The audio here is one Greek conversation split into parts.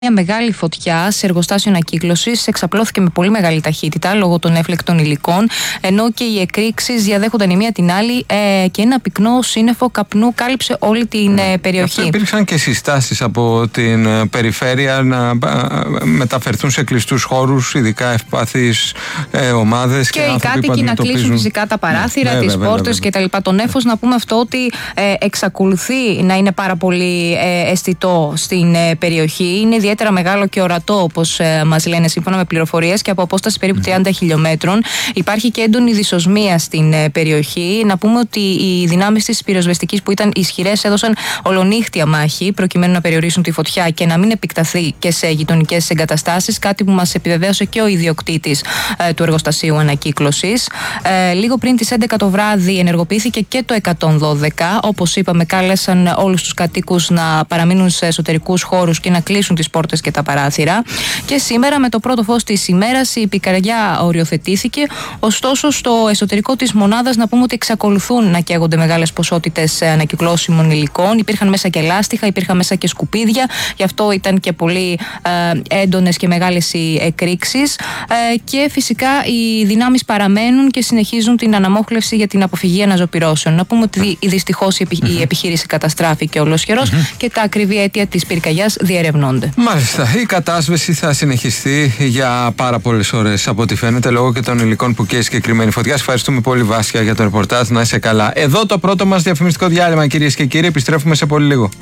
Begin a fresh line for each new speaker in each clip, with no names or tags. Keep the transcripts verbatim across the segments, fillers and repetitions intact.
Μια μεγάλη φωτιά σε εργοστάσιο ανακύκλωσης εξαπλώθηκε με πολύ μεγάλη ταχύτητα λόγω των έφλεκτων υλικών, ενώ και οι εκρήξεις διαδέχονταν η μία την άλλη ε, και ένα πυκνό σύννεφο καπνού κάλυψε όλη την ε, περιοχή.
Υπήρξαν και συστάσεις από την ε, περιφέρεια να ε, μεταφερθούν σε κλειστούς χώρους, ειδικά ευπαθείς ε, ομάδες και,
και οι κάτοικοι να κλείσουν φυσικά τα παράθυρα, ναι, τις πόρτες κτλ. Το νέφος, να πούμε αυτό ότι ε, εξακολουθεί να είναι πάρα πολύ ε, αισθητό στην ε, περιοχή. Είναι ιδιαίτερα μεγάλο και ορατό, όπως ε, μας λένε σύμφωνα με πληροφορίες, και από απόσταση περίπου τριάντα χιλιόμετρων. Υπάρχει και έντονη δυσοσμία στην ε, περιοχή. Να πούμε ότι οι δυνάμεις της πυροσβεστικής, που ήταν ισχυρές, έδωσαν ολονύχτια μάχη προκειμένου να περιορίσουν τη φωτιά και να μην επεκταθεί και σε γειτονικές εγκαταστάσεις. Κάτι που μας επιβεβαίωσε και ο ιδιοκτήτης ε, του εργοστασίου ανακύκλωσης. Ε, λίγο πριν τις έντεκα το βράδυ ενεργοποιήθηκε και το εκατόν δώδεκα. Όπως είπαμε, κάλεσαν όλους τους κατοίκους να παραμείνουν σε εσωτερικούς χώρους και να κλείσουν τις πόρτες και τα παράθυρα. Και σήμερα, με το πρώτο φως της ημέρας, η πυρκαγιά οριοθετήθηκε. Ωστόσο, στο εσωτερικό της μονάδας, να πούμε ότι εξακολουθούν να καίγονται μεγάλες ποσότητες ανακυκλώσιμων υλικών. Υπήρχαν μέσα και λάστιχα, υπήρχαν μέσα και σκουπίδια. Γι' αυτό ήταν και πολύ ε, έντονες και μεγάλες οι εκρήξεις. Ε, και φυσικά οι δυνάμεις παραμένουν και συνεχίζουν την αναμόχλευση για την αποφυγή αναζωπυρώσεων. Να πούμε ότι δυστυχώς η, επι... mm-hmm. η επιχείρηση καταστράφηκε ολοσχερός mm-hmm. και τα ακριβή αίτια της πυρκαγιάς διερευνώνται.
Μάλιστα. Η κατάσβεση θα συνεχιστεί για πάρα πολλές ώρες, από ό,τι φαίνεται, λόγω και των υλικών που καίει συγκεκριμένη φωτιά. Ευχαριστούμε πολύ, Βάσια, για το ρεπορτάζ. Να είσαι καλά. Εδώ το πρώτο μας διαφημιστικό διάλειμμα, κυρίες και κύριοι. Επιστρέφουμε σε πολύ λίγο.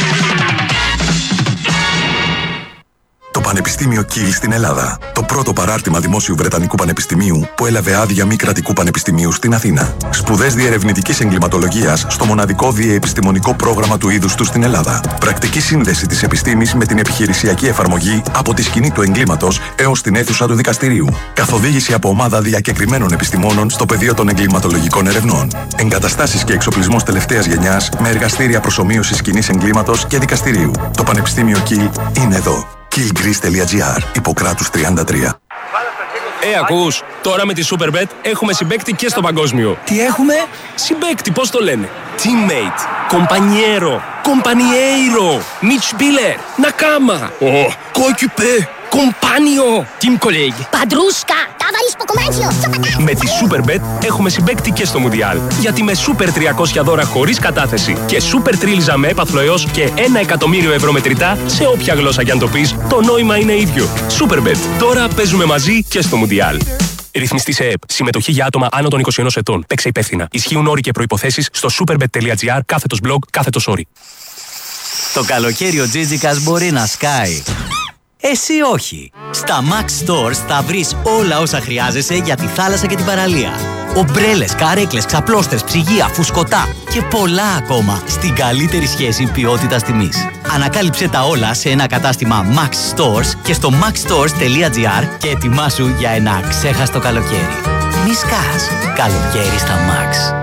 Το Πανεπιστήμιο Κιλ στην Ελλάδα. Το πρώτο παράρτημα δημόσιου Βρετανικού Πανεπιστημίου που έλαβε άδεια μη κρατικού πανεπιστημίου στην Αθήνα. Σπουδές διερευνητικής εγκληματολογίας στο μοναδικό διεπιστημονικό πρόγραμμα του είδους του στην Ελλάδα. Πρακτική σύνδεση της επιστήμης με την επιχειρησιακή εφαρμογή από τη σκηνή του εγκλήματος έως την αίθουσα του δικαστηρίου. Καθοδήγηση από ομάδα διακεκριμένων επιστημόνων στο πεδίο των εγκληματολογικών ερευνών. Εγκαταστάσεις και εξοπλισμός τελευταίας γενιάς με εργαστήρια προσομοίωσης σκηνής εγκλήματος και δικαστηρίου. Το Πανεπιστήμιο Κιλ είναι εδώ. κιλ γκρις τελεία τζι άρ, Ιπποκράτους τριάντα τρία.
Ε, ακούς, τώρα με τη Superbet έχουμε συμπαίκτη και στο παγκόσμιο.
Τι έχουμε?
Συμπαίκτη, πώς το λένε? Teammate, compañero, compañeiro, Mitspieler, Nakama, oh, coéquipier, compagno, team colleague,
Padrusca, ταβαρίσκο κομμάτσιο.
Με τη Superbet έχουμε συμπαίκτη και στο Μουντιάλ. Γιατί με Super τριακόσια δώρα χωρίς κατάθεση και Super τρίλιζα με έπαθλο έως και ένα εκατομμύριο ευρώ μετρητά, σε όποια γλώσσα κι αν το πεις, το νόημα είναι ίδιο. Superbet. Τώρα παίζουμε μαζί και στο Μουντιάλ. Ρυθμιστή σε ΕΕΠ. Συμμετοχή για άτομα άνω των είκοσι ενός ετών. Παίξε υπεύθυνα. Ισχύουν όροι και προϋποθέσεις στο superbet τελεία τζι άρ κάθετος blog κάθετος όροι.
Το καλοκαίρι ο Τζίτζικας μπορεί να σκάει. Εσύ όχι. Στα Max Stores θα βρεις όλα όσα χρειάζεσαι για τη θάλασσα και την παραλία. Ομπρέλες, καρέκλες, ξαπλώστρες, ψυγεία, φουσκωτά και πολλά ακόμα στην καλύτερη σχέση ποιότητας τιμής. Ανακάλυψε τα όλα σε ένα κατάστημα Max Stores και στο max stores τελεία τζι άρ και ετοιμάσου για ένα ξέχαστο καλοκαίρι. Μη σκάς. Καλοκαίρι στα Max.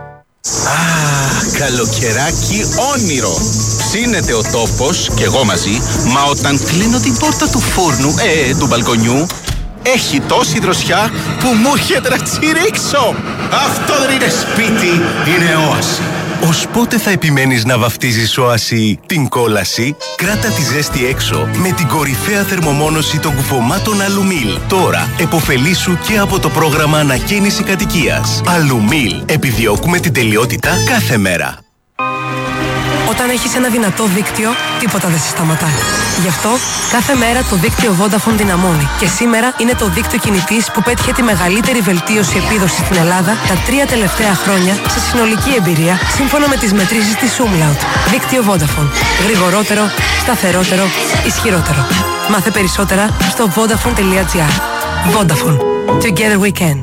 Α, καλοκαιράκι όνειρο. Ψήνεται ο τόπος και εγώ μαζί, μα όταν κλείνω την πόρτα του φούρνου, ε, του μπαλκονιού, έχει τόση δροσιά που μου έρχεται να τσιρίξω. Αυτό δεν είναι σπίτι, είναι όαση.
Ως πότε θα επιμένεις να βαφτίζεις όαση την κόλαση? Κράτα τη ζέστη έξω με την κορυφαία θερμομόνωση των κουφωμάτων Αλουμίλ. Τώρα εποφελήσου και από το πρόγραμμα ανακαίνιση κατοικίας. Αλουμίλ. Επιδιώκουμε την τελειότητα κάθε μέρα.
Όταν έχεις ένα δυνατό δίκτυο, τίποτα δεν σε σταματά. Γι' αυτό, κάθε μέρα το δίκτυο Vodafone δυναμώνει. Και σήμερα είναι το δίκτυο κινητής που πέτυχε τη μεγαλύτερη βελτίωση επίδοσης στην Ελλάδα τα τρία τελευταία χρόνια σε συνολική εμπειρία, σύμφωνα με τις μετρήσεις της Umlaut. Δίκτυο Vodafone. Γρηγορότερο, σταθερότερο, ισχυρότερο. Μάθε περισσότερα στο vodafone τελεία τζι άρ. Vodafone. Together we can.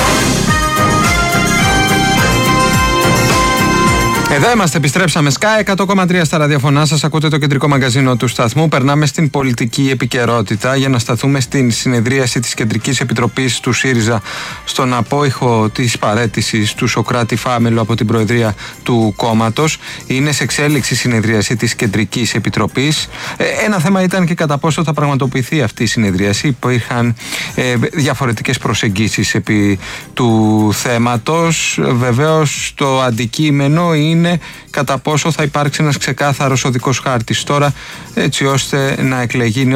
Εδώ είμαστε, επιστρέψαμε. Sky εκατό κόμμα τρία στα ραδιοφωνά σας. Ακούτε το κεντρικό μαγκαζίνο του σταθμού. Περνάμε στην πολιτική επικαιρότητα για να σταθούμε στην συνεδρίαση της Κεντρικής Επιτροπής του ΣΥΡΙΖΑ στον απόϊχο της παραίτησης του Σωκράτη Φάμελου από την Προεδρία του κόμματος. Είναι σε εξέλιξη η συνεδρίαση της Κεντρικής Επιτροπής. Ε, ένα θέμα ήταν και κατά πόσο θα πραγματοποιηθεί αυτή η συνεδρίαση. Υπήρχαν ε, διαφορετικές προσεγγίσεις επί του θέματος. Βεβαίως το αντικείμενο είναι είναι κατά πόσο θα υπάρξει ένας ξεκάθαρος οδικός χάρτης τώρα, έτσι ώστε να εκλεγεί